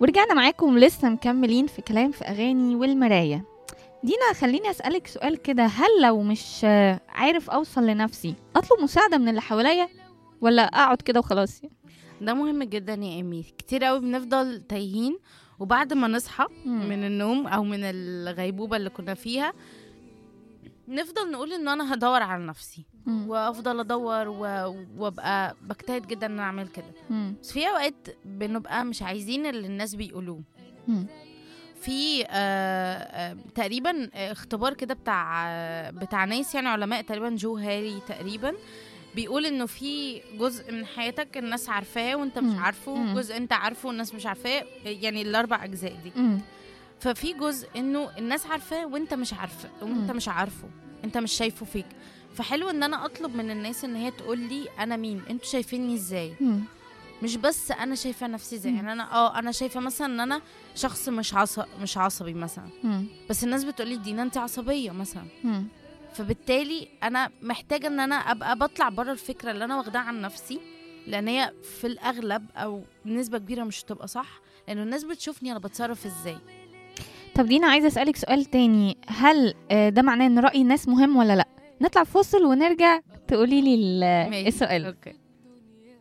ورجعنا معاكم لسه مكملين في كلام في أغاني والمراية. دينا، خليني أسألك سؤال كده، هل لو مش عارف أوصل لنفسي أطلب مساعدة من اللي حواليا ولا أقعد كده وخلاص؟ ده مهم جدا يا إيمي. كتير قوي بنفضل تايهين، وبعد ما نصحى من النوم أو من الغيبوبة اللي كنا فيها نفضل نقول إن أنا هدور على نفسي وأفضل أدور وأبقى بجتهد جدا إن أنا أعمل كده. بس في أوقات بنبقى مش عايزين اللي الناس بيقولوه. في تقريبا اختبار كده بتاع ناس يعني علماء، تقريبا جو هاري تقريبا، بيقول انه في جزء من حياتك الناس عارفاه وانت مش عارفه، وجزء انت عارفه والناس مش عارفاه، يعني ال4 أجزاء دي. ففي جزء انه الناس عارفاه وانت مش عارفه وانت مش عارفه، انت مش شايفه فيك. فحلو ان انا اطلب من الناس ان هي تقول لي انا مين، انتوا شايفيني ازاي، مش بس انا شايفه نفسي ازاي. يعني انا شايفه مثلا ان انا شخص مش عصبي مثلا، بس الناس بتقولي دينا انت عصبيه مثلا. فبالتالي انا محتاجه ان انا ابقى بطلع بره الفكره اللي انا واخداها عن نفسي، لان هي في الاغلب او بنسبه كبيره مش هتبقى صح، لانه الناس بتشوفني انا بتصرف ازاي. طب دينا، عايزه اسالك سؤال تاني، هل ده معناه ان راي الناس مهم ولا لا؟ نطلع فاصل ونرجع تقولي لي السؤال. أوكي.